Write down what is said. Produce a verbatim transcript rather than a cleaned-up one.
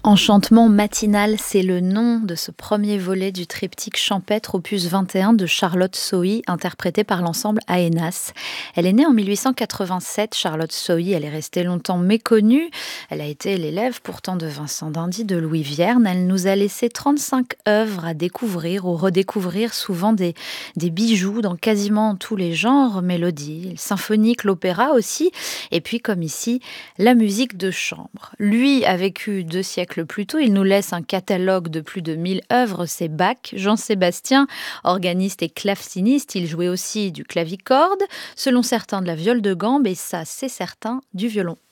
Enchantement matinal, c'est le nom de ce premier volet du triptyque champêtre opus vingt et un de Charlotte Sohi, interprété par l'ensemble Aenas. Elle est née en mille huit cent quatre-vingt-sept. Charlotte Sohi, elle est restée longtemps méconnue. Elle a été l'élève pourtant de Vincent d'Indy, de Louis Vierne. Elle nous a laissé trente-cinq œuvres à découvrir ou redécouvrir, souvent des, des bijoux dans quasiment tous les genres, mélodies, symphoniques, l'opéra aussi, et puis comme ici, la musique de chambre. Lui a vécu deux siècles plus tôt, il nous laisse un catalogue de plus de mille œuvres, c'est Bach. Jean-Sébastien, organiste et claveciniste, il jouait aussi du clavicorde, selon certains de la viole de gambe et ça, c'est certain, du violon.